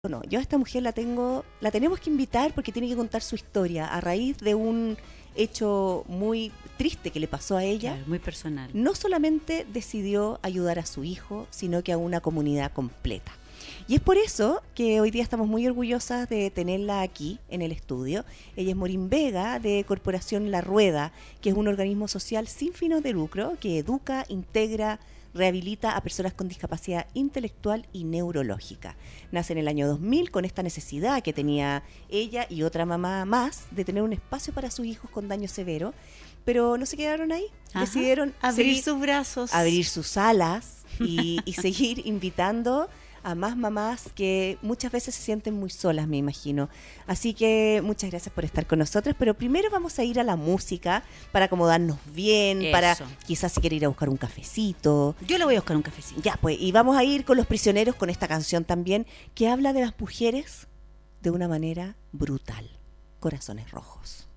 No, yo a esta mujer la tenemos que invitar porque tiene que contar su historia a raíz de un hecho muy triste que le pasó a ella. Claro, muy personal. No solamente decidió ayudar a su hijo, sino que a una comunidad completa. Y es por eso que hoy día estamos muy orgullosas de tenerla aquí en el estudio. Ella es Morín Vega, de Corporación La Rueda, que es un organismo social sin fines de lucro que educa, integra, rehabilita a personas con discapacidad intelectual y neurológica. Nace en el año 2000 con esta necesidad que tenía ella y otra mamá más de tener un espacio para sus hijos con daño severo, pero no se quedaron ahí. Ajá. Decidieron abrir sus brazos, abrir sus alas y seguir invitando a más mamás que muchas veces se sienten muy solas, me imagino. Así que muchas gracias por estar con nosotros, pero primero vamos a ir a la música para acomodarnos bien, Eso. para quizás si quiere ir a buscar un cafecito. Yo le voy a buscar un cafecito. Ya, pues, y vamos a ir con Los Prisioneros con esta canción también que habla de las mujeres de una manera brutal. Corazones Rojos.